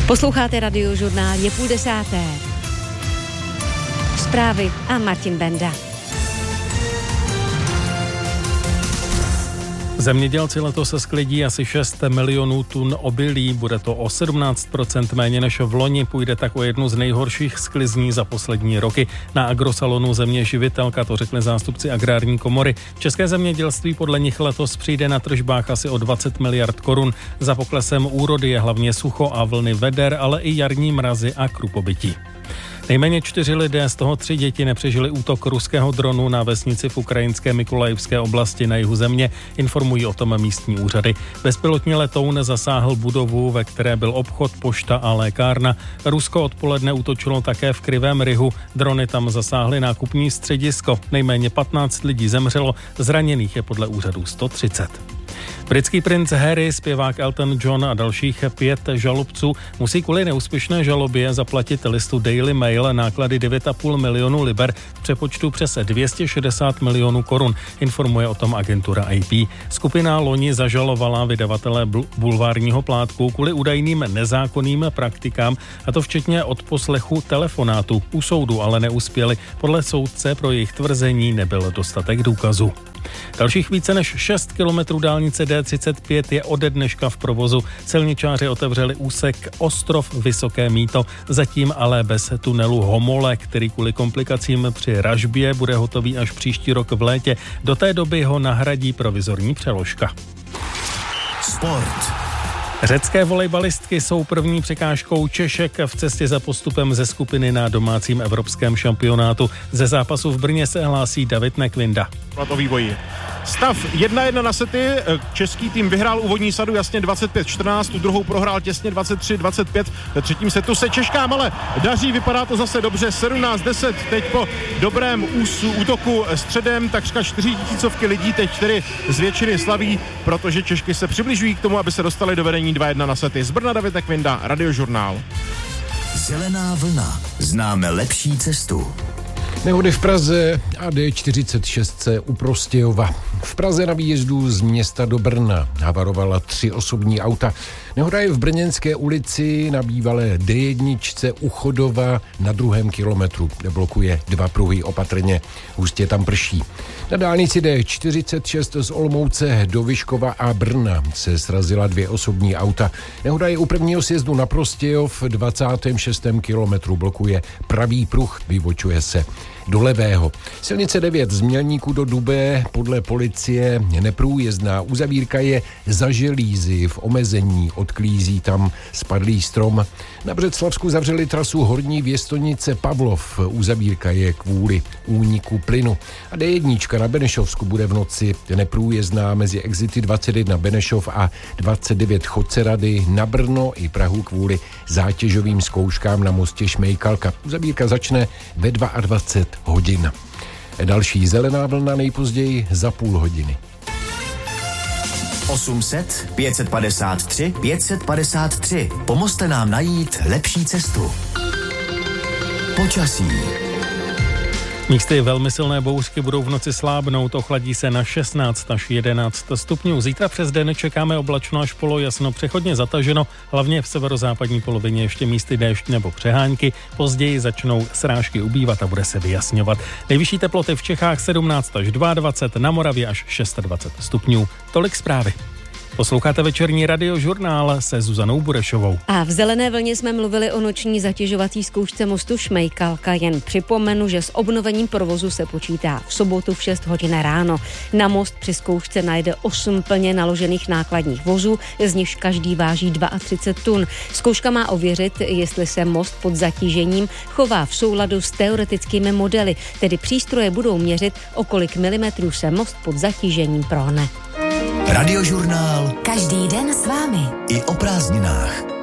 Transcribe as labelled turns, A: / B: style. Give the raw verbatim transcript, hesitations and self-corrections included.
A: Posloucháte Radiožurnál, je půl desáté. Zprávy a Martin Benda.
B: Zemědělci letos se sklidí asi šest milionů tun obilí, bude to o sedmnáct procent méně než v loni, půjde tak o jednu z nejhorších sklizní za poslední roky. Na agrosalonu Země živitelka to řekli zástupci agrární komory. České zemědělství podle nich letos přijde na tržbách asi o dvacet miliard korun. Za poklesem úrody je hlavně sucho a vlny veder, ale i jarní mrazy a krupobytí. Nejméně čtyři lidé, z toho tři děti, nepřežili útok ruského dronu na vesnici v ukrajinské Mykolajivské oblasti na jihu země, informují o tom místní úřady. Bezpilotní letoun zasáhl budovu, ve které byl obchod, pošta a lékárna. Rusko odpoledne útočilo také v Krivém Rihu. Drony tam zasáhly nákupní středisko. Nejméně patnáct lidí zemřelo, zraněných je podle úřadů sto třicet. Britský princ Harry, zpěvák Elton John a dalších pět žalobců musí kvůli neúspěšné žalobě zaplatit listu Daily Mail náklady devět a půl milionu liber v přepočtu přes dvě stě šedesát milionů korun, informuje o tom agentura A P. Skupina loni zažalovala vydavatele bulvárního plátku kvůli údajným nezákonným praktikám, a to včetně odposlechu telefonátu. U soudu ale neuspěli. Podle soudce pro jejich tvrzení nebyl dostatek důkazů. Dalších více než šest kilometrů dálnice D třicet pět je ode dneška v provozu. Silničáři otevřeli úsek Ostrov Vysoké Mýto, zatím ale bez tunelu Homole, který kvůli komplikacím při ražbě bude hotový až příští rok v létě. Do té doby ho nahradí provizorní přeložka.
C: Sport.
B: Řecké volejbalistky jsou první překážkou Češek v cestě za postupem ze skupiny na domácím evropském šampionátu. Ze zápasu v Brně se hlásí David Nekvinda.
D: O vývoji. Stav jedna jedna na sety, český tým vyhrál úvodní sadu jasně dvacet pět čtrnáct, tu druhou prohrál těsně dvacet tři dvacet pět, ve třetím setu se Češkám ale daří, vypadá to zase dobře, sedmnáct deset, teď po dobrém úsu, útoku středem, takřka čtyři tisícovky lidí teď tedy z většiny slaví, protože Češky se přibližují k tomu, aby se dostali do vedení dva jedna na sety. Z Brna David Nekvinda, Radiožurnál.
C: Zelená vlna, známe lepší cestu.
E: Nehody v Praze a D čtyřicet šest u Prostějova. V Praze na výjezdu z města do Brna havarovala tři osobní auta. Nehoda je v Brněnské ulici na bývalé D jedna u Chodova na druhém kilometru, kde blokuje dva pruhy opatrně. Hustě tam prší. Na dálnici D čtyřicet šest z Olomouce do Vyškova a Brna se srazila dvě osobní auta. Nehoda je u prvního sjezdu na Prostějov, dvacátém šestém kilometru blokuje pravý pruh, vybočuje se do levého. Silnice devět z Mělníku do Dubé podle policie neprůjezdná. Uzavírka je za Želízy v omezení, odklízí tam spadlý strom. Na Břeclavsku zavřeli trasu Horní Věstonice Pavlov. Uzavírka je kvůli úniku plynu. A D jedna na Benešovsku bude v noci neprůjezdná mezi exity dvacet jedna Benešov a dvacet devět Chodcerady na Brno i Prahu kvůli zátěžovým zkouškám na mostě Šmejkalka. Uzavírka začne ve dvacet dva hodin. Další zelená vlna nejpozději za půl hodiny.
C: osm set, pět set padesát tři, pět set padesát tři. Pomozte nám najít lepší cestu. Počasí.
B: Místy velmi silné bouřky budou v noci slábnout, ochladí se na šestnáct až jedenáct stupňů. Zítra přes den čekáme oblačno až polojasno, přechodně zataženo, hlavně v severozápadní polovině ještě místy déšť nebo přehánky. Později začnou srážky ubývat a bude se vyjasňovat. Nejvyšší teploty v Čechách sedmnáct až dvacet dva, na Moravě až dvacet šest stupňů. Tolik zprávy. Posloucháte večerní Radiožurnál se Zuzanou Burešovou.
A: A v zelené vlně jsme mluvili o noční zatěžovací zkoušce mostu Šmejkalka. Jen připomenu, že s obnovením provozu se počítá v sobotu v šest hodin ráno. Na most při zkoušce najde osm plně naložených nákladních vozů, z nichž každý váží třicet dva tun. Zkouška má ověřit, jestli se most pod zatížením chová v souladu s teoretickými modely, tedy přístroje budou měřit, o kolik milimetrů se most pod zatížením prohne.
C: Radiožurnál.
F: Každý den s vámi.
C: I o prázdninách.